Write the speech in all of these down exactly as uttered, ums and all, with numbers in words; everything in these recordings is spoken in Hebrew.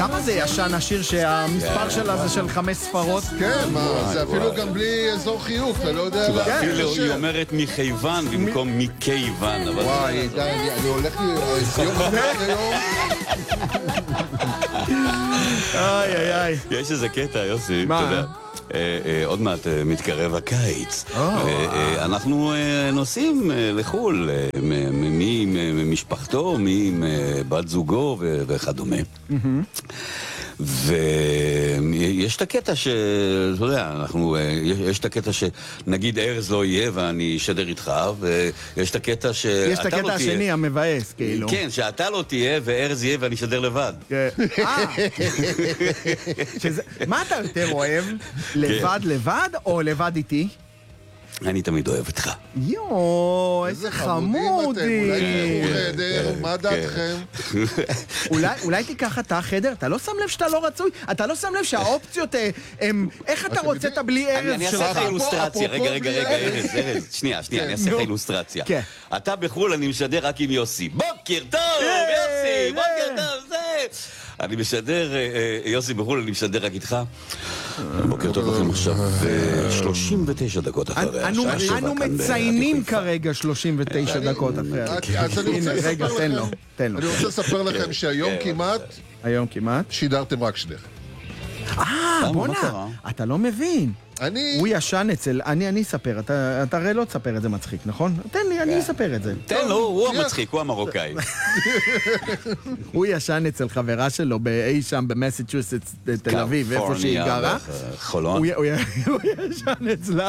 כמה זה ישן השיר שהמספר שלה זה של חמש ספרות? כן, מה, זה אפילו גם בלי אזור חיוך, אתה לא יודע... אפילו היא אומרת מכיוון במקום מכיוון. וואי, די, אני הולך לי... יום אחר היום... איי, איי, איי. יש איזה קטע, יוסי, אתה יודע. עוד מעט מתקרב הקיץ. אנחנו נוסעים לחול, מי עם משפחתו, מי עם בת זוגו וכדומה. ויש את הקטע ש... אתה יודע, אנחנו... יש את הקטע שנגיד ארז לא יהיה ואני אשדר איתך, ויש את הקטע ש... יש את הקטע השני, המבאס, כאילו. כן, שאתה לא תהיה וארז יהיה ואני אשדר לבד. מה אתה יותר אוהב? לבד לבד או לבד איתי? אני תמיד אוהב אותך. יואו, איזה חמודי. אולי תלכו חדר, מה דעתכם? אולי תיקח אתה חדר? אתה לא שם לב שאתה לא רצוי? אתה לא שם לב שהאופציות הם... איך אתה רוצה את הבלי ארז שלך? אני אעשה לך אילוסטרציה. רגע, רגע, רגע, ארז, ארז. שנייה, שנייה, אני אעשה לך אילוסטרציה. אתה בחול, אני משדר רק עם יוסי. בוקר טוב, יוסי! בוקר טוב, זה... אני משדר, יוסי בחול, אני משדר רק איתך. בוקר טוב לכם עכשיו, שלושים ותשע דקות אחרי. אנו מציינים כרגע שלושים ותשע דקות אחרי. אז אני רוצה רגע, תן לו, תן לו. אני רוצה לספר לכם שהיום כמעט... היום כמעט? שידרתם רק שניכם. אה, בונה, אתה לא מבין. אני... הוא ישן אצל... אני, אני אספר, אתה, אתה הרי לא תספר את זה מצחיק, נכון? תן לי, אני אספר את זה. תן לו, הוא המצחיק, הוא המרוקאי. הוא ישן אצל חברה שלו באי שם במסצ'וסטס, תל אביב, איפה שהיא גרה. חולון. הוא ישן אצלה,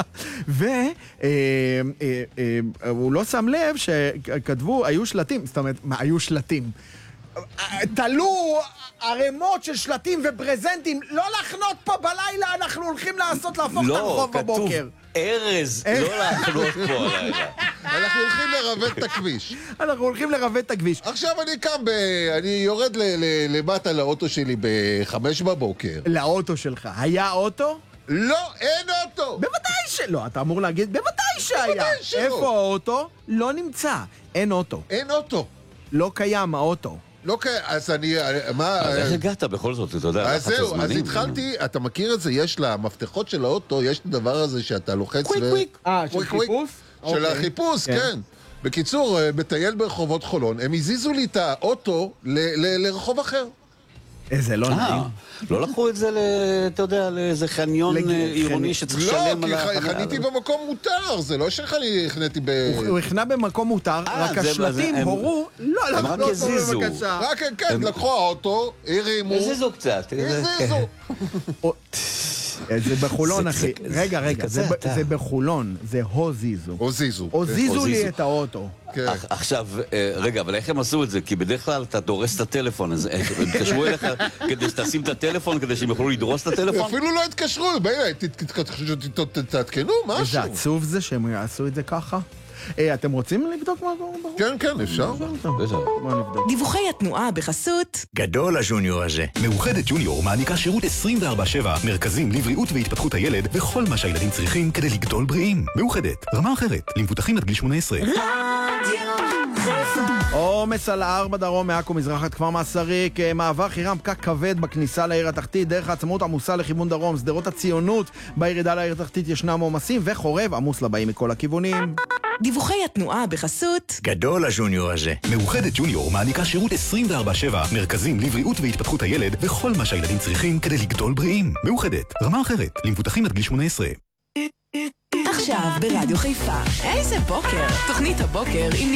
והוא לא שם לב שכתבו, היו שלטים, זאת אומרת, מה, היו שלטים? תלו ערימות של שלטים וברזנטים, לא לחנות פה בלילה, אנחנו הולכים לעשות להפוך את הרחוב בבוקר. לא, כתוב ארז, לא לחנות פה הלילה. אנחנו הולכים לרבט את הכביש. אנחנו הולכים לרבט את הכביש. עכשיו אני קם, אני יורד למטה לאוטו שלי בחמש בבוקר. לאוטו שלך. היה אוטו? לא, אין אוטו. בוודאי שלא, אתה אמור להגיד, בוודאי שהיה. איפה האוטו? לא נמצא. אין אוטו. אין אוטו. לא קיים האוטו. לא קיים, אז אני... אז איך הגעת בכל זאת, אתה יודע? אז זהו, אז התחלתי, אתה מכיר את זה, יש למפתחות של האוטו, יש את הדבר הזה שאתה לוחץ ו... קוויק קוויק. אה, של חיפוש? של החיפוש, כן. בקיצור, מטייל ברחובות חולון, הם הזיזו לי את האוטו לרחוב אחר. איזה לא נעים. לא לקחו את זה, אתה יודע, לאיזה חניון עירוני שצריך לשלם על החניה. לא, כי חניתי במקום מותר, זה לא שחניתי ב... הוא הכנה במקום מותר, רק השלטים הורו, לא, רק הזיזו. רק, כן, לקחו האוטו, הרימו. הזיזו קצת. הזיזו. זה בחולון, אחי. רגע, רגע, זה בחולון, זה הוזיזו. הוזיזו. הוזיזו לי את האוטו. עכשיו, רגע, אבל איך הם עשו את זה? כי בדרך כלל אתה דורס את הטלפון, אז הם התקשרו אליך כדי שתשים את הטלפון, כדי שהם יוכלו לדרוס את הטלפון? אפילו לא התקשרו, תתעדכנו, משהו. איזה עצוב זה שהם יעשו את זה ככה? אתם רוצים לבדוק מה קורה? כן, כן, אפשר. דיווחי התנועה בחסות גדול הג'וניור הזה. מאוחדת ג'וניור מעניקה שירות עשרים וארבע שבע, מרכזים לבריאות והתפתחות הילד וכל מה שהילדים צריכים כדי לגדול בריאים. מאוחדת, רמה אחרת, למבוטחים עד גיל שמונה עשרה. עומס על ההר בדרום, מעכו מזרחת כפר מסריק, מעבר חירם, פקק כבד בכניסה לעיר התחתית, דרך העצמאות עמוסה לכיוון דרום, שדרות הציונות בירידה לעיר התחתית ישנם עומסים, וחורב עמוס לבאים מכל הכיוונים. דיווחי התנועה בחסות גדול הג'וניור הזה. מאוחדת ג'וניור מעניקה שירות עשרים וארבע שבע, מרכזים לבריאות והתפתחות הילד וכל מה שהילדים צריכים כדי לגדול בריאים. מאוחדת, רמה אחרת, למבוטחים עד גיל שמונה עשרה. עכשיו ברדיו חיפה, איזה בוקר, תוכנית הבוקר עם